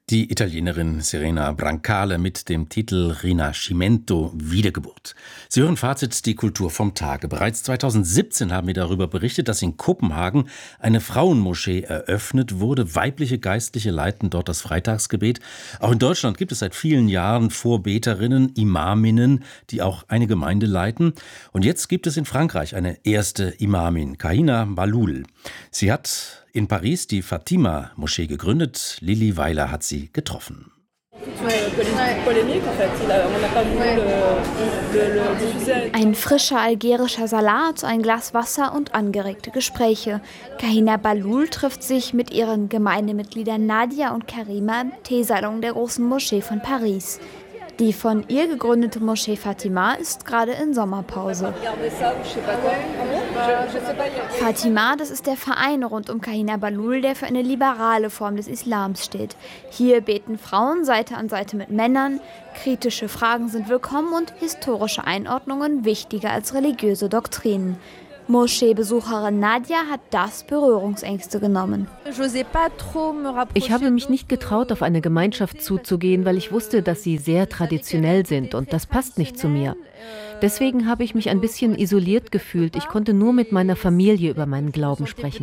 Die Italienerin Serena Brancale mit dem Titel Rinascimento, Wiedergeburt. Sie hören Fazit, die Kultur vom Tage. Bereits 2017 haben wir darüber berichtet, dass in Kopenhagen eine Frauenmoschee eröffnet wurde. Weibliche Geistliche leiten dort das Freitagsgebet. Auch in Deutschland gibt es seit vielen Jahren Vorbeterinnen, Imaminnen, die auch eine Gemeinde leiten. Und jetzt gibt es in Frankreich eine erste Imamin, Kahina Bahloul. Sie hat in Paris die Fatima-Moschee gegründet. Lilly Weiler hat sie getroffen. Ein frischer algerischer Salat, ein Glas Wasser und angeregte Gespräche. Kahina Bahloul trifft sich mit ihren Gemeindemitgliedern Nadia und Karima im Teesalon der großen Moschee von Paris. Die von ihr gegründete Moschee Fatima ist gerade in Sommerpause. Fatima, das ist der Verein rund um Kahina Bahloul, der für eine liberale Form des Islams steht. Hier beten Frauen Seite an Seite mit Männern, kritische Fragen sind willkommen und historische Einordnungen wichtiger als religiöse Doktrinen. Moscheebesucherin Nadia hat das Berührungsängste genommen. Ich habe mich nicht getraut, auf eine Gemeinschaft zuzugehen, weil ich wusste, dass sie sehr traditionell sind und das passt nicht zu mir. Deswegen habe ich mich ein bisschen isoliert gefühlt. Ich konnte nur mit meiner Familie über meinen Glauben sprechen.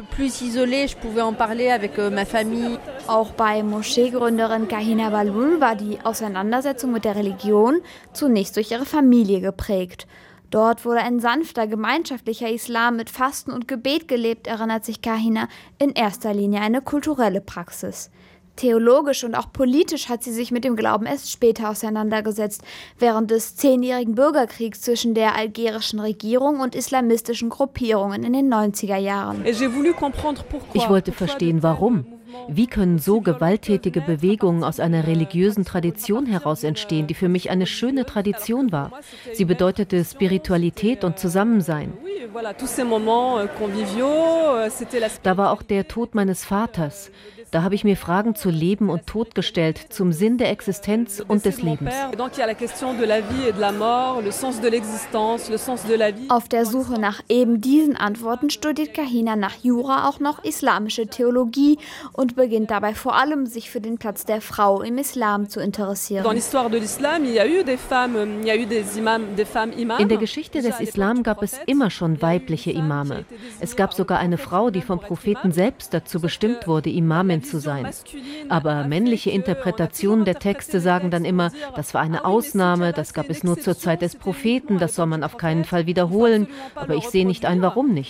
Auch bei Moscheegründerin Kahina Bahloul war die Auseinandersetzung mit der Religion zunächst durch ihre Familie geprägt. Dort wurde ein sanfter, gemeinschaftlicher Islam mit Fasten und Gebet gelebt, erinnert sich Kahina, in erster Linie eine kulturelle Praxis. Theologisch und auch politisch hat sie sich mit dem Glauben erst später auseinandergesetzt, während des 10-jährigen Bürgerkriegs zwischen der algerischen Regierung und islamistischen Gruppierungen in den 90er Jahren. Ich wollte verstehen, warum. Wie können so gewalttätige Bewegungen aus einer religiösen Tradition heraus entstehen, die für mich eine schöne Tradition war? Sie bedeutete Spiritualität und Zusammensein. Da war auch der Tod meines Vaters. Da habe ich mir Fragen zu Leben und Tod gestellt, zum Sinn der Existenz und des Lebens. Auf der Suche nach eben diesen Antworten studiert Kahina nach Jura auch noch islamische Theologie und beginnt dabei vor allem, sich für den Platz der Frau im Islam zu interessieren. In der Geschichte des Islam gab es immer schon weibliche Imame. Es gab sogar eine Frau, die vom Propheten selbst dazu bestimmt wurde, Imamin zu sein. Aber männliche Interpretationen der Texte sagen dann immer, das war eine Ausnahme, das gab es nur zur Zeit des Propheten, das soll man auf keinen Fall wiederholen. Aber ich sehe nicht ein, warum nicht.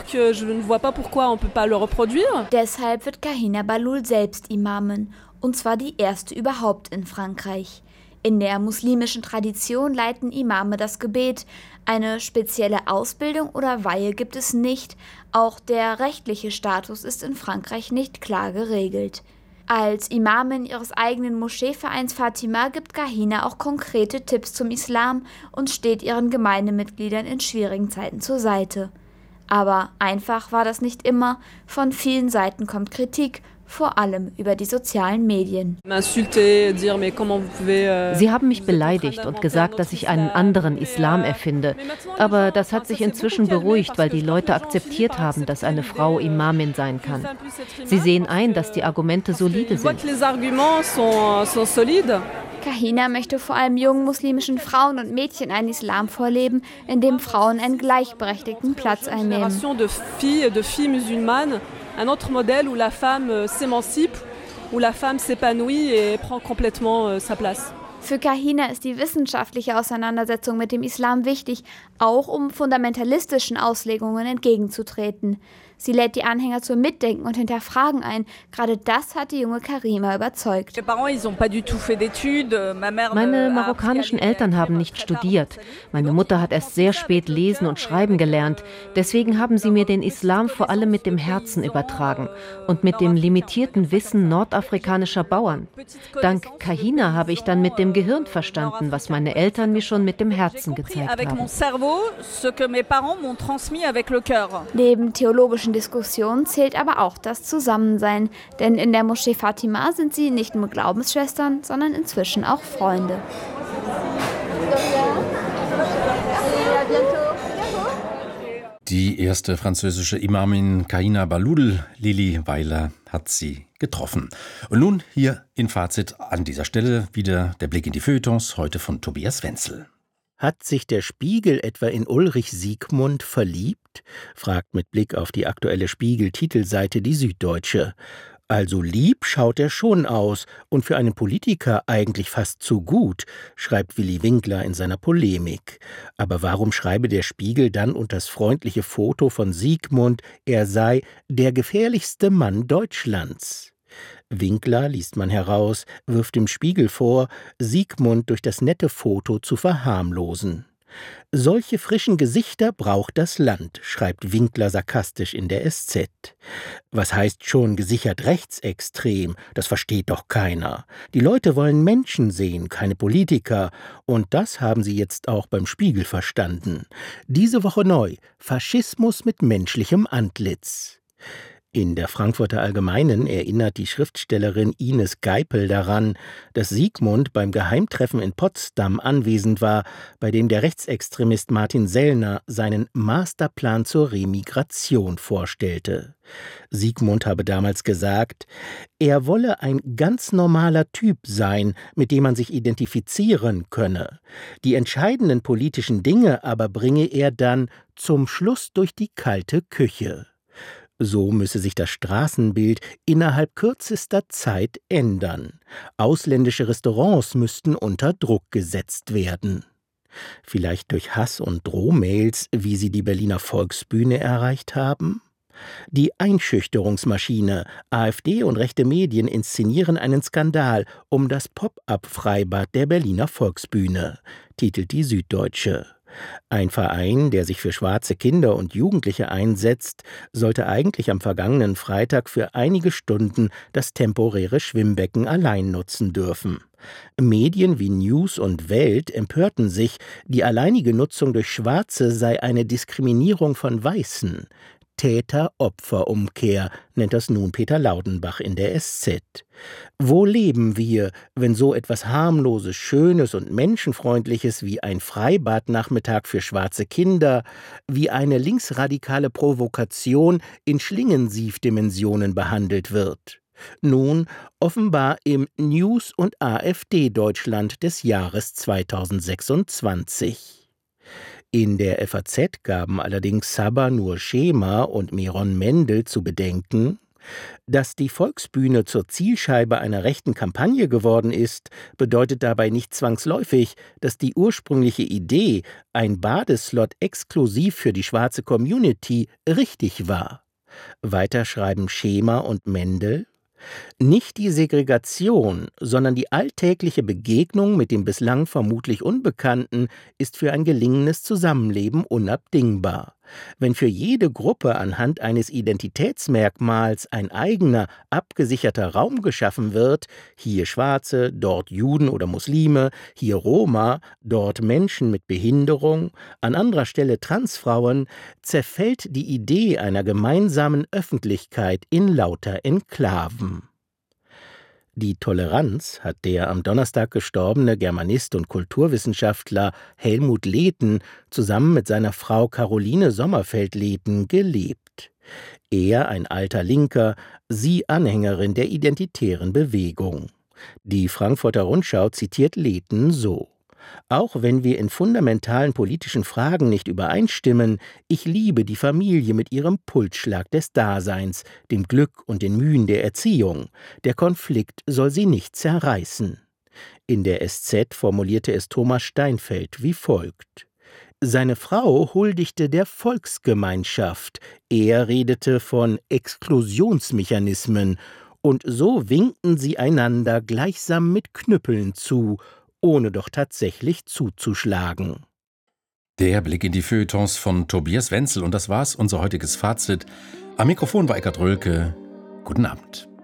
Deshalb wird Kahina Bahloul selbst Imamin, und zwar die erste überhaupt in Frankreich. In der muslimischen Tradition leiten Imame das Gebet. Eine spezielle Ausbildung oder Weihe gibt es nicht. Auch der rechtliche Status ist in Frankreich nicht klar geregelt. Als Imamin ihres eigenen Moscheevereins Fatima gibt Kahina auch konkrete Tipps zum Islam und steht ihren Gemeindemitgliedern in schwierigen Zeiten zur Seite. Aber einfach war das nicht immer. Von vielen Seiten kommt Kritik, vor allem über die sozialen Medien. Sie haben mich beleidigt und gesagt, dass ich einen anderen Islam erfinde. Aber das hat sich inzwischen beruhigt, weil die Leute akzeptiert haben, dass eine Frau Imamin sein kann. Sie sehen ein, dass die Argumente solide sind. Kahina möchte vor allem jungen muslimischen Frauen und Mädchen einen Islam vorleben, in dem Frauen einen gleichberechtigten Platz einnehmen. Un autre modèle où la femme s'émancipe, où la femme s'épanouit et prend complètement sa place. Für Kahina ist die wissenschaftliche Auseinandersetzung mit dem Islam wichtig, auch um fundamentalistischen Auslegungen entgegenzutreten. Sie lädt die Anhänger zum Mitdenken und Hinterfragen ein. Gerade das hat die junge Karima überzeugt. Meine marokkanischen Eltern haben nicht studiert. Meine Mutter hat erst sehr spät lesen und schreiben gelernt. Deswegen haben sie mir den Islam vor allem mit dem Herzen übertragen und mit dem limitierten Wissen nordafrikanischer Bauern. Dank Kahina habe ich dann mit dem Gehirn verstanden, was meine Eltern mir schon mit dem Herzen gezeigt haben. Neben theologischen Diskussionen zählt aber auch das Zusammensein. Denn in der Moschee Fatima sind sie nicht nur Glaubensschwestern, sondern inzwischen auch Freunde. Die erste französische Imamin Kahina Bahloul, Lili Weiler, hat sie getroffen. Und nun hier in Fazit an dieser Stelle wieder der Blick in die Feuilletons, heute von Tobias Wenzel. Hat sich der Spiegel etwa in Ulrich Siegmund verliebt? Fragt mit Blick auf die aktuelle Spiegel-Titelseite die Süddeutsche. Also lieb schaut er schon aus und für einen Politiker eigentlich fast zu gut, schreibt Willi Winkler in seiner Polemik. Aber warum schreibe der Spiegel dann unter das freundliche Foto von Siegmund, er sei der gefährlichste Mann Deutschlands? Winkler, liest man heraus, wirft dem Spiegel vor, Siegmund durch das nette Foto zu verharmlosen. Solche frischen Gesichter braucht das Land, schreibt Winkler sarkastisch in der SZ. Was heißt schon gesichert rechtsextrem? Das versteht doch keiner. Die Leute wollen Menschen sehen, keine Politiker. Und das haben sie jetzt auch beim Spiegel verstanden. Diese Woche neu: Faschismus mit menschlichem Antlitz. In der Frankfurter Allgemeinen erinnert die Schriftstellerin Ines Geipel daran, dass Siegmund beim Geheimtreffen in Potsdam anwesend war, bei dem der Rechtsextremist Martin Sellner seinen Masterplan zur Remigration vorstellte. Siegmund habe damals gesagt, er wolle ein ganz normaler Typ sein, mit dem man sich identifizieren könne. Die entscheidenden politischen Dinge aber bringe er dann zum Schluss durch die kalte Küche. So müsse sich das Straßenbild innerhalb kürzester Zeit ändern. Ausländische Restaurants müssten unter Druck gesetzt werden. Vielleicht durch Hass- und Drohmails, wie sie die Berliner Volksbühne erreicht haben? Die Einschüchterungsmaschine, AfD und rechte Medien inszenieren einen Skandal um das Pop-up-Freibad der Berliner Volksbühne, titelt die Süddeutsche. Ein Verein, der sich für schwarze Kinder und Jugendliche einsetzt, sollte eigentlich am vergangenen Freitag für einige Stunden das temporäre Schwimmbecken allein nutzen dürfen. Medien wie News und Welt empörten sich, die alleinige Nutzung durch Schwarze sei eine Diskriminierung von Weißen. Täter-Opfer-Umkehr nennt das nun Peter Laudenbach in der SZ. Wo leben wir, wenn so etwas harmloses, Schönes und Menschenfreundliches wie ein Freibadnachmittag für schwarze Kinder, wie eine linksradikale Provokation in Schlingensief-Dimensionen behandelt wird? Nun offenbar im News- und AfD-Deutschland des Jahres 2026. In der FAZ gaben allerdings Sabah Nur Schema und Miron Mendel zu bedenken, dass die Volksbühne zur Zielscheibe einer rechten Kampagne geworden ist, bedeutet dabei nicht zwangsläufig, dass die ursprüngliche Idee, ein Badeslot exklusiv für die schwarze Community, richtig war. Weiter schreiben Schema und Mendel: Nicht die Segregation, sondern die alltägliche Begegnung mit dem bislang vermutlich Unbekannten ist für ein gelingendes Zusammenleben unabdingbar. Wenn für jede Gruppe anhand eines Identitätsmerkmals ein eigener, abgesicherter Raum geschaffen wird, hier Schwarze, dort Juden oder Muslime, hier Roma, dort Menschen mit Behinderung, an anderer Stelle Transfrauen, zerfällt die Idee einer gemeinsamen Öffentlichkeit in lauter Enklaven. Die Toleranz hat der am Donnerstag gestorbene Germanist und Kulturwissenschaftler Helmut Lehten zusammen mit seiner Frau Caroline Sommerfeld-Lehten gelebt. Er ein alter Linker, sie Anhängerin der identitären Bewegung. Die Frankfurter Rundschau zitiert Lehten so: Auch wenn wir in fundamentalen politischen Fragen nicht übereinstimmen, ich liebe die Familie mit ihrem Pulsschlag des Daseins, dem Glück und den Mühen der Erziehung. Der Konflikt soll sie nicht zerreißen. In der SZ formulierte es Thomas Steinfeld wie folgt: Seine Frau huldigte der Volksgemeinschaft, er redete von Exklusionsmechanismen, und so winkten sie einander gleichsam mit Knüppeln zu, ohne doch tatsächlich zuzuschlagen. Der Blick in die Feuilletons von Tobias Wenzel. Und das war's, unser heutiges Fazit. Am Mikrofon war Eckart Rölke. Guten Abend.